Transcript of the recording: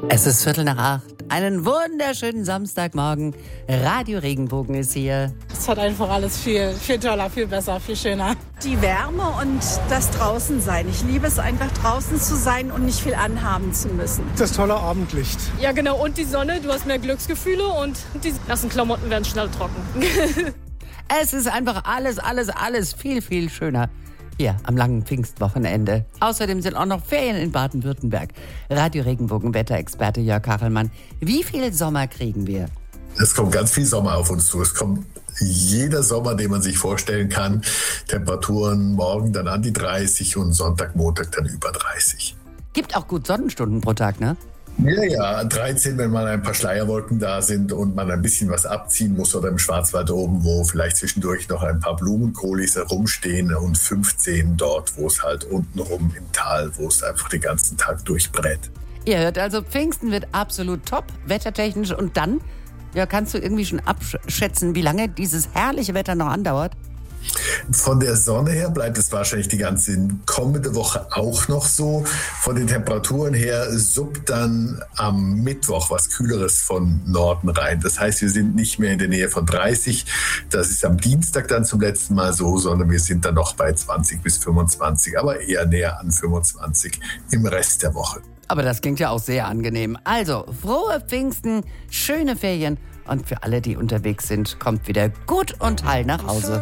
Es ist 7:45. Einen wunderschönen Samstagmorgen. Radio Regenbogen ist hier. Es hat einfach alles viel toller, viel besser, viel schöner. Die Wärme und das Draußensein. Ich liebe es einfach, draußen zu sein und nicht viel anhaben zu müssen. Das tolle Abendlicht. Ja, genau. Und die Sonne. Du hast mehr Glücksgefühle und die nassen Klamotten werden schnell trocken. Es ist einfach alles viel, viel schöner. Hier am langen Pfingstwochenende. Außerdem sind auch noch Ferien in Baden-Württemberg. Radio Regenbogen Wetterexperte Jörg Kachelmann. Wie viel Sommer kriegen wir? Es kommt ganz viel Sommer auf uns zu. Es kommt jeder Sommer, den man sich vorstellen kann. Temperaturen morgen dann an die 30 und Sonntag, Montag dann über 30. Gibt auch gut Sonnenstunden pro Tag, ne? Ja, 13, wenn mal ein paar Schleierwolken da sind und man ein bisschen was abziehen muss, oder im Schwarzwald oben, wo vielleicht zwischendurch noch ein paar Blumenkohlis herumstehen, und 15 dort, wo es halt untenrum im Tal, wo es einfach den ganzen Tag durchbrät. Ihr hört also, Pfingsten wird absolut top, wettertechnisch. Und dann, ja, kannst du irgendwie schon abschätzen, wie lange dieses herrliche Wetter noch andauert? Von der Sonne her bleibt es wahrscheinlich die ganze kommende Woche auch noch so. Von den Temperaturen her suppt dann am Mittwoch was Kühleres von Norden rein. Das heißt, wir sind nicht mehr in der Nähe von 30. Das ist am Dienstag dann zum letzten Mal so, sondern wir sind dann noch bei 20 bis 25, aber eher näher an 25 im Rest der Woche. Aber das klingt ja auch sehr angenehm. Also, frohe Pfingsten, schöne Ferien und für alle, die unterwegs sind, kommt wieder gut und heil nach Hause.